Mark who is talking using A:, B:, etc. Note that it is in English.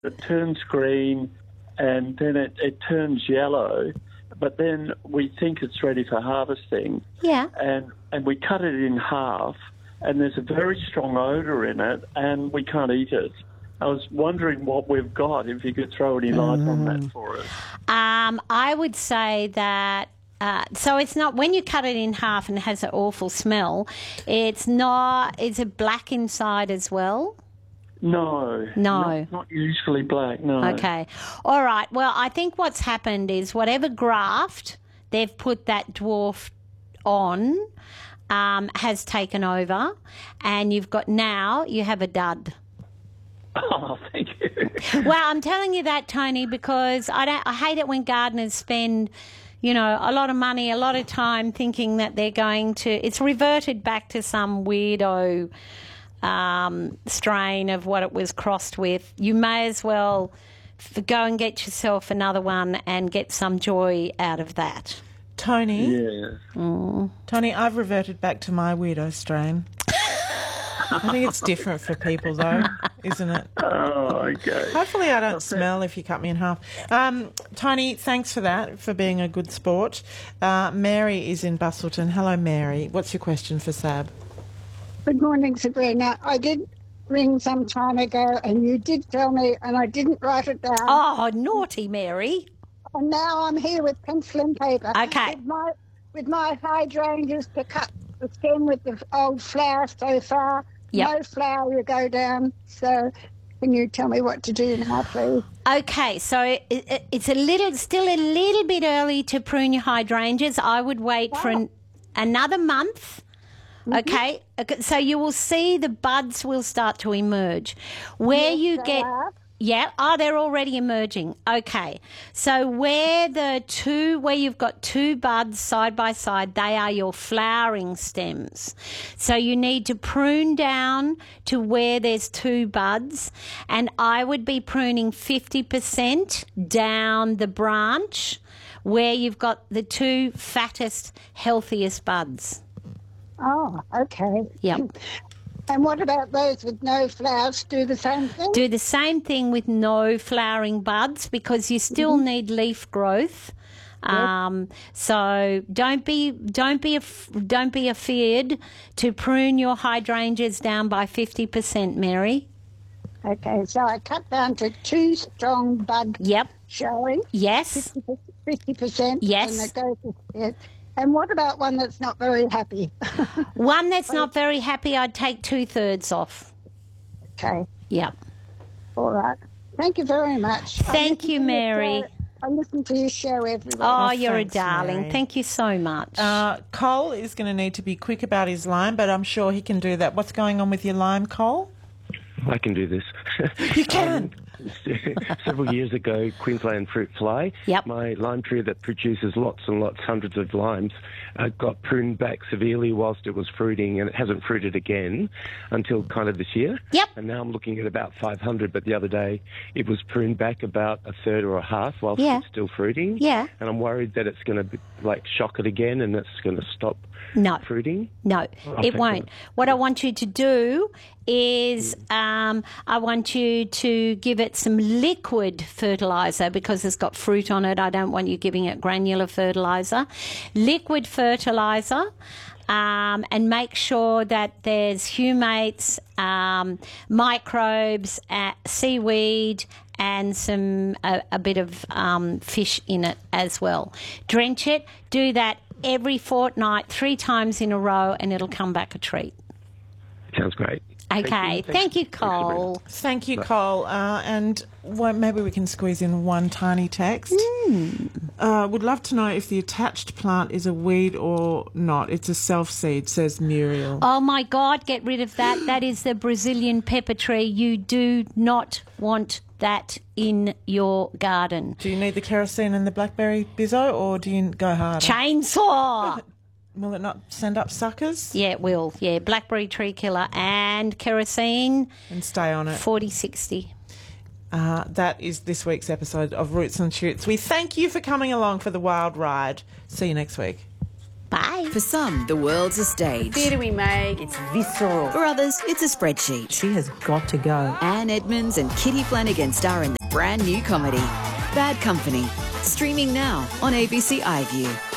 A: it turns green, and then it turns yellow. But then we think it's ready for harvesting.
B: Yeah.
A: And we cut it in half, and there's a very strong odour in it, and we can't eat it. I was wondering what we've got, if you could throw any light on that for us.
B: I would say that, so it's not, when you cut it in half and it has an awful smell, it's not, is it black inside as well?
A: No. Not usually black, no.
B: Okay. All right. Well, I think what's happened is whatever graft they've put that dwarf on has taken over, and you have a dud.
A: Oh, thank you.
B: Well, I'm telling you that, Tony, because I hate it when gardeners spend, a lot of money, a lot of time thinking that they're going to, it's reverted back to some weirdo strain of what it was crossed with. You may as well go and get yourself another one and get some joy out of that.
C: Tony?
A: Yeah.
C: Tony, I've reverted back to my weirdo strain. I think it's different for people, though, isn't it?
A: Oh, okay.
C: Hopefully I don't smell if you cut me in half. Tony, thanks for that, for being a good sport. Mary is in Bustleton. Hello, Mary. What's your question for Sab?
D: Good morning, Sabrina. I did ring some time ago, and you did tell me, and I didn't write it down.
B: Oh, naughty Mary.
D: And now I'm here with pencil and paper.
B: Okay.
D: With my hydrangeas to cut the stem with the old flower so far.
B: Yep.
D: No flower, you go down. So can you tell me what to do now, please?
B: Okay, so it's still a little bit early to prune your hydrangeas. I would wait for another month. Mm-hmm. Okay, so you will see the buds will start to emerge. Where they're already emerging. Okay, so where you've got two buds side by side, they are your flowering stems. So you need to prune down to where there's two buds, and I would be pruning 50% down the branch where you've got the two fattest, healthiest buds.
D: Oh, okay.
B: Yep.
D: And what about those with no flowers? Do the same thing?
B: Do the same thing with no flowering buds, because you still need leaf growth. Yep. So don't be afeared to prune your hydrangeas down by 50%, Mary.
D: Okay, so I cut down to two strong buds.
B: Yep.
D: Showing.
B: Yes.
D: 50%.
B: Yes.
D: And it goes. And what about one that's not very happy?
B: One that's not very happy, I'd take 2/3 off.
D: Okay.
B: Yep.
D: All right. Thank you very much.
B: Thank you, Mary.
D: I listen to your show every week.
B: Oh, you're
C: thanks,
B: a darling.
C: Mary.
B: Thank you so much.
C: Cole is going to need to be quick about his lime, but I'm sure he can do that. What's going on with your lime, Cole?
E: I can do this.
C: You can.
E: Several years ago, Queensland fruit fly,
B: Yep.
E: my lime tree that produces lots and lots, hundreds of limes, got pruned back severely whilst it was fruiting, and it hasn't fruited again until kind of this year.
B: Yep.
E: And now I'm looking at about 500, but the other day it was pruned back about a third or a half whilst
B: Yeah.
E: it's still fruiting.
B: Yeah.
E: And I'm worried that it's going to shock it again and it's going to stop fruiting.
B: No, it won't. What I want you to do is I want you to give it some liquid fertiliser, because it's got fruit on it. I don't want you giving it granular fertiliser. Liquid fertiliser. And make sure that there's humates, microbes, seaweed, and a bit of fish in it as well. Drench it. Do that every fortnight, 3 times in a row, and it'll come back a treat.
E: Sounds great.
B: Okay. Thank you, Cole.
C: Thank you, Cole. And maybe we can squeeze in one tiny text. Would love to know if the attached plant is a weed or not. It's a self-seed, says Muriel.
B: Oh, my God, get rid of that. That is the Brazilian pepper tree. You do not want that in your garden.
C: Do you need the kerosene and the blackberry bizzo, or do you go harder?
B: Chainsaw!
C: Will it not send up suckers?
B: Yeah, it will. Yeah, blackberry tree killer and kerosene.
C: And stay on it.
B: 40-60.
C: That is this week's episode of Roots and Shoots. We thank you for coming along for the wild ride. See you next week.
B: Bye.
F: For some, the world's a stage.
G: Theatre we make, it's visceral.
F: For others, it's a spreadsheet.
G: She has got to go.
F: Anne Edmonds and Kitty Flanagan star in the brand new comedy, Bad Company. Streaming now on ABC iView.